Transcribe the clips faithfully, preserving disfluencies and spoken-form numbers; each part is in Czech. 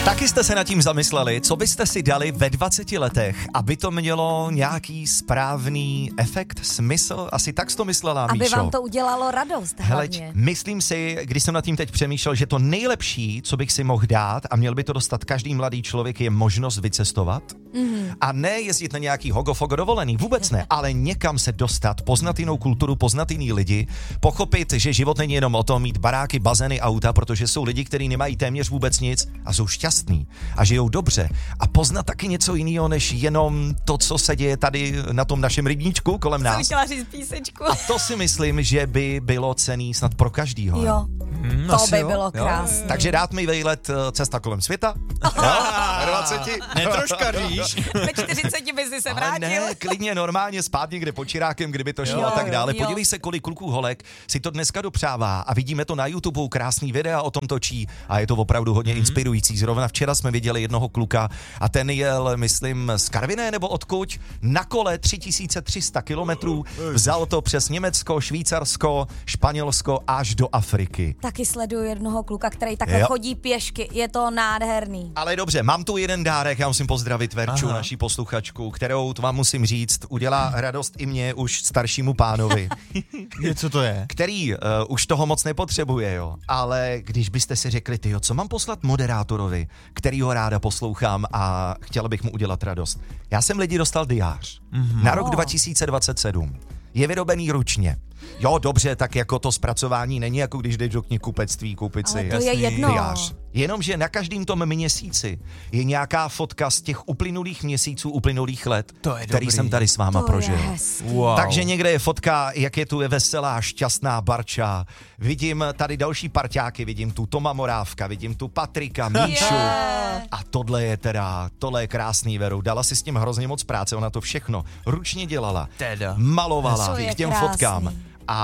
Taky jste se nad tím zamysleli, co byste si dali ve dvaceti letech, aby to mělo nějaký správný efekt, smysl? Asi tak jsi to myslela, Aby Míšo. vám to udělalo radost hlavně. Hele, myslím si, když jsem nad tím teď přemýšlel, že to nejlepší, co bych si mohl dát a měl by to dostat každý mladý člověk, je možnost vycestovat. Mm-hmm. A ne jezdit na nějaký hogofogo dovolený, vůbec ne, ale někam se dostat, poznat jinou kulturu, poznat jiný lidi, pochopit, že život není jenom o tom mít baráky, bazény, auta, protože jsou lidi, kteří nemají téměř vůbec nic a jsou šťastní a žijou dobře. A poznat taky něco jiného, než jenom to, co se děje tady na tom našem rybníčku kolem nás. Jsem chtěla říct písečku. A to si myslím, že by bylo cenný snad pro každýho. Jo, Hmm, to by jo. bylo krásné. Takže dát mi vejlet Cesta kolem světa. Jo, dvaceti. Netroškaříš. Ve čtyřiceti by si se vrátil. Ne, klidně normálně spát někde pod čirákem, kdyby to šlo Jo, a tak dále. jo. Podívej se, kolik kluků holek si to dneska dopřává a vidíme to na YouTube, krásný videa o tom točí a je to opravdu hodně mm-hmm. inspirující. Zrovna včera jsme viděli jednoho kluka a ten jel, myslím, z Karviné nebo odkud, na kole tři tisíce tři sta kilometrů, vzal to přes Německo, Švýcarsko, Španělsko až do Afriky. Taky sleduju jednoho kluka, který takhle Jo. chodí pěšky, je to nádherný. Ale dobře, mám tu jeden dárek, já musím pozdravit Verču, Aha. naší posluchačku, kterou, to vám musím říct, udělá radost i mě, už staršímu pánovi, Je, co to je? který uh, už toho moc nepotřebuje, jo. Ale když byste si řekli, tyjo, co mám poslat moderátorovi, kterýho ráda poslouchám a chtěla bych mu udělat radost. Já jsem lidi dostal diář mm-hmm. na rok dva tisíce dvacet sedm. Je vyrobený ručně. Jo, dobře, tak jako to zpracování není jako když jdeš do knihkupectví koupit si Ale to je jasný jedno. diář. Jenomže na každém tom měsíci je nějaká fotka z těch uplynulých měsíců, uplynulých let, To je který dobrý. jsem tady s váma To prožil. je hezký. Wow. Takže někde je fotka, jak je tu je veselá, šťastná Barča. Vidím tady další parťáky, vidím tu Toma Morávka, vidím tu Patrika, Míšu. Yeah. A tohle je teda, tohle je krásný, Veru. Dala si s tím hrozně moc práce, ona to všechno ručně dělala. Teda. Malovala To je k těm krásný. fotkám.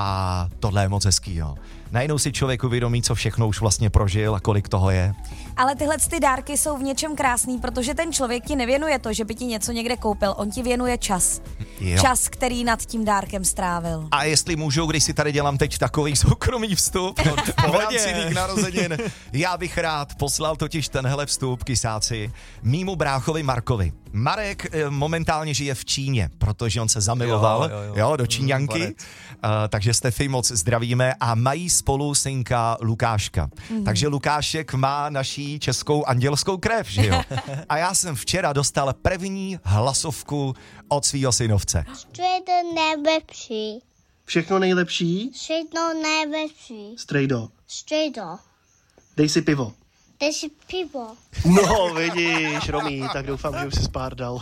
A tohle je moc hezký, jo. Najednou si člověk uvědomí, co všechno už vlastně prožil a kolik toho je. Ale tyhle ty dárky jsou v něčem krásný, protože ten člověk ti nevěnuje to, že by ti něco někde koupil, on ti věnuje čas. Jo. Čas, který nad tím dárkem strávil. A jestli můžu, když si tady dělám teď takový soukromý vstup v rámci mých narozenin, já bych rád poslal totiž tenhle vstup, kysáci, mýmu bráchovi Markovi. Marek eh, momentálně žije v Číně, protože on se zamiloval Jo, jo, jo. jo, do Číňanky, Mm, uh, takže Stefy moc zdravíme a mají spolu synka Lukáška. Mm. Takže Lukášek má naší českou andělskou krev, že jo? A já jsem včera dostal první hlasovku od svýho synovce. Co je to nejlepší? Všechno nejlepší, Všechno nejlepší. strejdo. Strejdo. Dej si pivo. Dej si pivo. No, vidíš, Romí, tak doufám, že už jsi pár dal.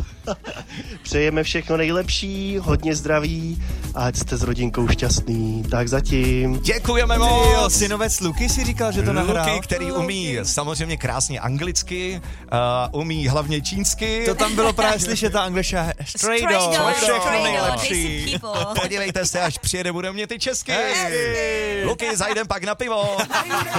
Přejeme všechno nejlepší, hodně zdraví a ať jste s rodinkou šťastný. Tak zatím. Děkujeme Jo, moc! synovec Luky si říkal, že to nahrál. Luky, který umí samozřejmě krásně anglicky, uh, umí hlavně čínsky. To tam bylo právě slyšet, ta angličtina. Strejdo, Strejdo, všechno strejdo, nejlepší. dej si pivo. Podívejte se, až přijede, bude mě ty česky. Hezky. Luky, zajdem pak na pivo.